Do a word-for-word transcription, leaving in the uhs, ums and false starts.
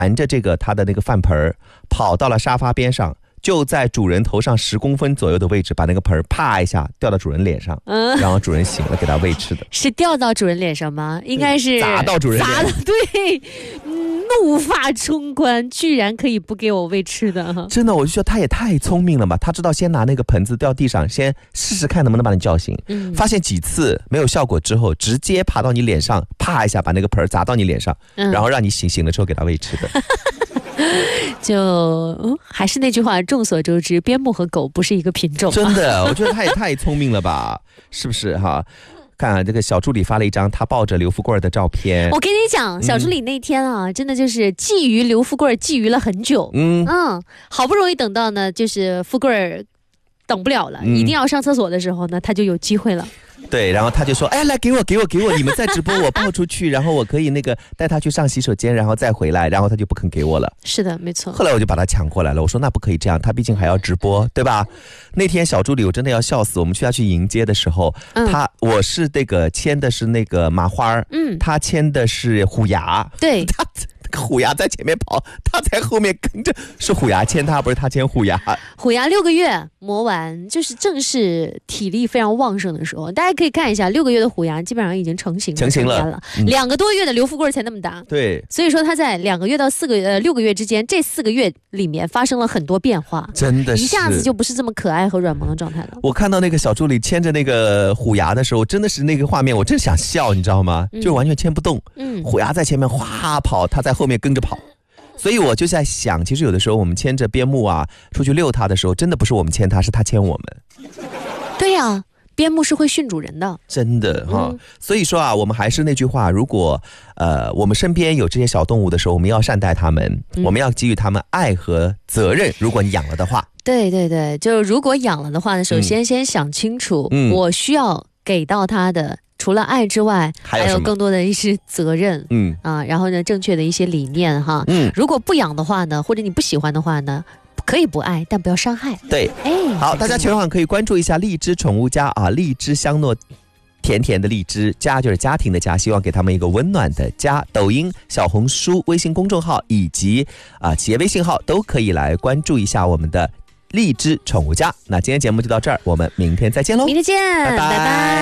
含着这个它的那个饭盆跑到了沙发边上，就在主人头上十公分左右的位置，把那个盆啪一下掉到主人脸上，嗯，然后主人醒了给他喂吃的。 是掉到主人脸上吗？应该是砸到主人脸上， 砸的，对，怒发冲冠，居然可以不给我喂吃的。 真的，我就觉得他也太聪明了吧，他知道先拿那个盆子掉地上，先试试看能不能把你叫醒，嗯，发现几次没有效果之后，直接爬到你脸上，啪一下把那个盆砸到你脸上，嗯，然后让你醒醒了之后给他喂吃的。 就还是那句话，众所周知，边牧和狗不是一个品种。 真的，我觉得他也太聪明了吧，是不是哈？看啊，这个小助理发了一张他抱着刘富贵的照片。 我跟你讲，小助理那天啊，嗯、真的就是觊觎刘富贵，觊觎了很久。嗯嗯，好不容易等到呢，就是富贵等不了了，嗯、一定要上厕所的时候呢，他就有机会了。 对，然后他就说：“哎，来给我，给我，给我！你们在直播，我抱出去，然后我可以那个带他去上洗手间，然后再回来。”然后他就不肯给我了。 是的，没错。 后来我就把他抢过来了，我说：“那不可以这样，他毕竟还要直播，对吧？”那天小助理我真的要笑死，我们去他去迎接的时候，嗯、他我是那个牵的是那个麻花，嗯，他牵的是虎牙， 对， 他。虎牙在前面跑，他在后面跟着，是虎牙牵他，不是他牵虎牙。 虎牙六个月磨完，就是正是体力非常旺盛的时候。大家可以看一下，六个月的虎牙基本上已经成型了， 成型了。 了嗯、两个多月的刘富贵才那么大， 对， 所以说他在两个月到四个呃六个月之间，这四个月里面发生了很多变化， 真的是一下子就不是这么可爱和软萌的状态了。 我看到那个小助理牵着那个虎牙的时候，真的是那个画面，我真想笑，你知道吗？嗯、就完全牵不动，嗯，虎牙在前面哗跑，他在后面跟着跑。所以我就在想，其实有的时候我们牵着边牧啊出去遛它的时候，真的不是我们牵它，是它牵我们。 对呀、啊，边牧是会训主人的， 真的哈、嗯。所以说啊，我们还是那句话，如果呃我们身边有这些小动物的时候，我们要善待它们，嗯、我们要给予它们爱和责任。如果你养了的话， 对对对，就如果养了的话呢，首先先想清楚，嗯、我需要给到它的。除了爱之外，还 有, 还有更多的一些责任，嗯啊，然后呢，正确的一些理念哈，嗯，如果不养的话呢，或者你不喜欢的话呢，可以不爱，但不要伤害。 对，哎，好，大家全网可以关注一下荔枝宠物家啊，荔枝香糯甜甜的荔枝，家就是家庭的家，希望给他们一个温暖的家。抖音、小红书、微信公众号以及啊企业微信号都可以来关注一下我们的荔枝宠物家。那今天节目就到这儿，我们明天再见喽， 明天见，拜拜。拜拜。